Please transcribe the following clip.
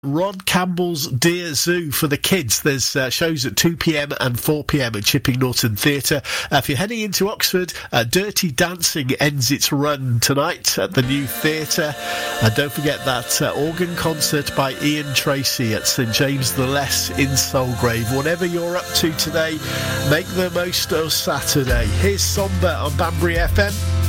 Ron Campbell's Dear Zoo for the kids. There's shows at 2pm and 4pm at Chipping Norton Theatre. If you're heading into Oxford, Dirty Dancing ends its run tonight at the new theatre. And don't forget that organ concert by Ian Tracy at St James the Less in Soulgrave. Whatever you're up to today, make the most of Saturday. Here's Somber on Banbury FM.